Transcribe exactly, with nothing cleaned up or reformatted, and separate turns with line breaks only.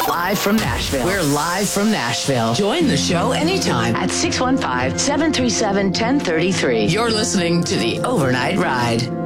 Live from Nashville. We're live from Nashville. Join the show anytime at six one five, seven three seven, one zero three three. You're listening to The Overnight Ride.